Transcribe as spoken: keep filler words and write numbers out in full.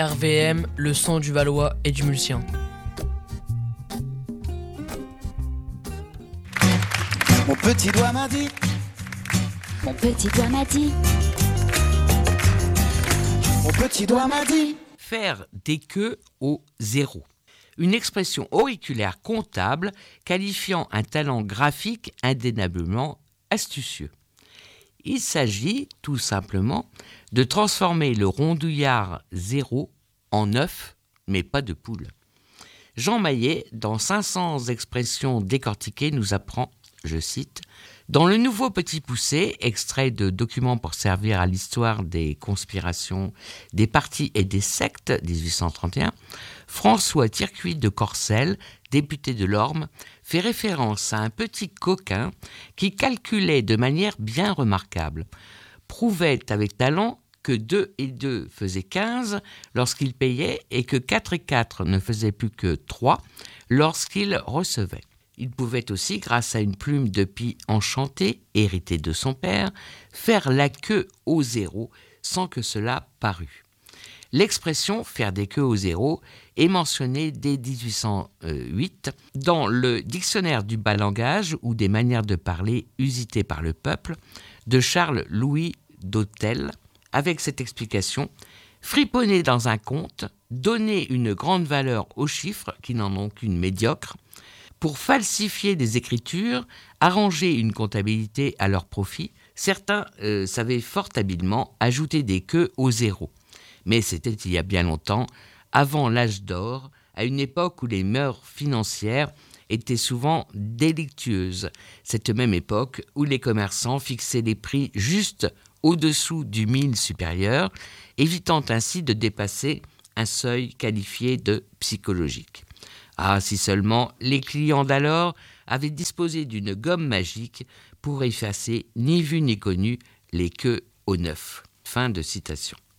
R V M, le son du Valois et du Mulcien. Mon petit doigt m'a dit, Mon petit doigt m'a dit, mon petit doigt m'a dit. Faire des queues au zéro. Une expression auriculaire comptable qualifiant un talent graphique indéniablement astucieux. Il s'agit tout simplement de transformer le rondouillard zéro en œuf, mais pas de poule. Jean Maillet, dans cinq cents expressions décortiquées, nous apprend, je cite, « Dans le nouveau Petit Poucet, extrait de Documents pour servir à l'histoire des conspirations, des partis et des sectes, dix-huit cent trente et un, François Tircuit de Corcelles, député de l'Orme, fait référence à un petit coquin qui calculait de manière bien remarquable, prouvait avec talent que deux et deux faisaient quinze lorsqu'il payait et que quatre et quatre ne faisaient plus que trois lorsqu'il recevait. Il pouvait aussi, grâce à une plume de pie enchantée, héritée de son père, faire la queue au zéro sans que cela parût. L'expression « faire des queues au zéro » est mentionnée dès dix-huit cent huit dans le Dictionnaire du bas langage ou des manières de parler usitées par le peuple de Charles-Louis d'Hôtel, avec cette explication « friponner dans un compte, donner une grande valeur aux chiffres qui n'en ont qu'une médiocre, pour falsifier des écritures, arranger une comptabilité à leur profit, certains euh, savaient fort habilement ajouter des queues au zéro. Mais c'était il y a bien longtemps, avant l'âge d'or, à une époque où les mœurs financières étaient souvent délictueuses. Cette même époque où les commerçants fixaient les prix juste au-dessous du mille supérieur, évitant ainsi de dépasser un seuil qualifié de psychologique. Ah, si seulement les clients d'alors avaient disposé d'une gomme magique pour effacer ni vu ni connu les queues au neuf. Fin de citation.